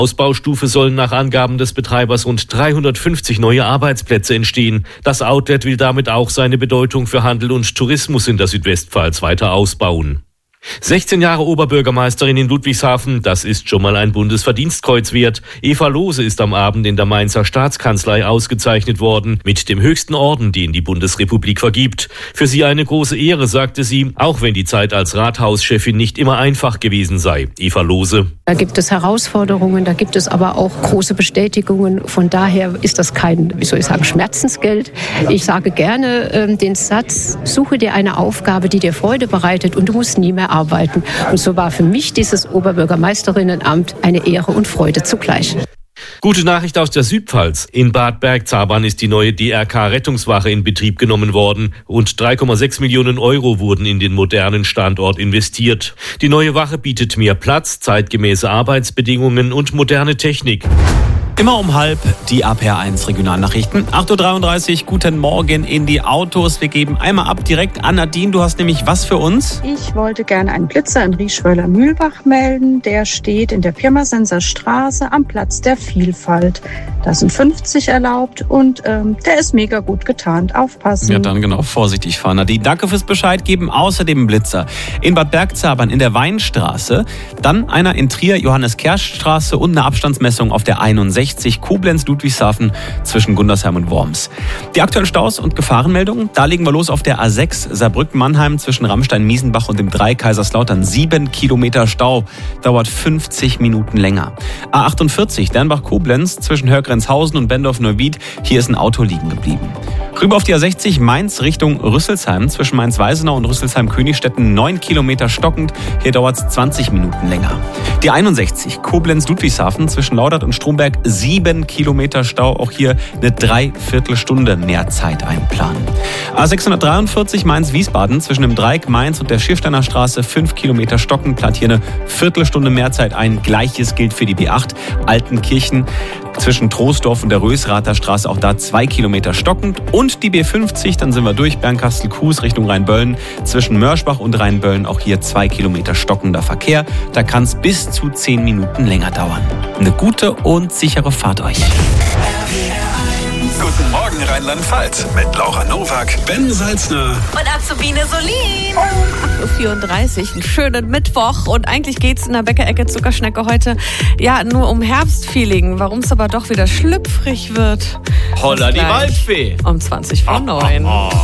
Ausbaustufe sollen nach Angaben des Betreibers rund 350 neue Arbeitsplätze entstehen. Das Outlet will damit auch seine Bedeutung für Handel und Tourismus in der Südwestpfalz weiter ausbauen. 16 Jahre Oberbürgermeisterin in Ludwigshafen, das ist schon mal ein Bundesverdienstkreuz wert. Eva Lohse ist am Abend in der Mainzer Staatskanzlei ausgezeichnet worden, mit dem höchsten Orden, den die Bundesrepublik vergibt. Für sie eine große Ehre, sagte sie, auch wenn die Zeit als Rathauschefin nicht immer einfach gewesen sei. Eva Lohse. Da gibt es Herausforderungen, da gibt es aber auch große Bestätigungen. Von daher ist das kein, Schmerzensgeld. Ich sage gerne den Satz, suche dir eine Aufgabe, die dir Freude bereitet und du musst nie mehr arbeiten. Und so war für mich dieses Oberbürgermeisterinnenamt eine Ehre und Freude zugleich. Gute Nachricht aus der Südpfalz. In Bad Bergzabern ist die neue DRK-Rettungswache in Betrieb genommen worden. Rund 3,6 Millionen Euro wurden in den modernen Standort investiert. Die neue Wache bietet mehr Platz, zeitgemäße Arbeitsbedingungen und moderne Technik. Immer um 12:30 die APR1 Regionalnachrichten. 8.33 Uhr, guten Morgen in die Autos. Wir geben einmal ab direkt an Nadine. Du hast nämlich was für uns? Ich wollte gerne einen Blitzer in Rieschweiler-Mühlbach melden. Der steht in der Pirmasenser Straße am Platz der Vielfalt. Da sind 50 erlaubt und der ist mega gut getarnt. Aufpassen. Ja, dann genau, vorsichtig fahren. Nadine, danke fürs Bescheid geben. Außerdem einen Blitzer in Bad Bergzabern in der Weinstraße. Dann einer in Trier, Johannes-Kersch-Straße und eine Abstandsmessung auf der 61. Koblenz-Ludwigshafen zwischen Gundersheim und Worms. Die aktuellen Staus und Gefahrenmeldungen, da legen wir los auf der A6 Saarbrücken-Mannheim zwischen Ramstein-Miesenbach und dem 3 Kaiserslautern. 7 Kilometer Stau, dauert 50 Minuten länger. A48 Dernbach-Koblenz zwischen Hörgrenzhausen und Bendorf-Neuwied, hier ist ein Auto liegen geblieben. Rüber auf die A60 Mainz Richtung Rüsselsheim zwischen Mainz-Weisenau und Rüsselsheim-Königstetten 9 Kilometer stockend, hier dauert es 20 Minuten länger. Die 61 Koblenz-Ludwigshafen zwischen Laudert und Stromberg 7 Kilometer Stau, auch hier eine Dreiviertelstunde mehr Zeit einplanen. A643 Mainz-Wiesbaden zwischen dem Dreieck Mainz und der Schiersteiner Straße 5 Kilometer stockend, plant hier eine Viertelstunde mehr Zeit ein. Gleiches gilt für die B8 Altenkirchen zwischen Troisdorf und der Rösrather Straße, auch da 2 Kilometer stockend. Und die B50, dann sind wir durch, Bernkastel-Kues Richtung Rheinböllen zwischen Mörschbach und Rheinböllen, auch hier 2 Kilometer stockender Verkehr. Da kann es bis zu 10 Minuten länger dauern. Eine gute und sichere Fahrt euch. Guten Morgen Rheinland-Pfalz mit Laura Nowak, Ben Salzner und Azubine Solin. 8.34 Uhr, einen schönen Mittwoch. Und eigentlich geht's in der Bäckerecke Zuckerschnecke heute ja nur um Herbstfeeling. Warum es aber doch wieder schlüpfrig wird. Holla die Waldfee. Um 20 vor 9.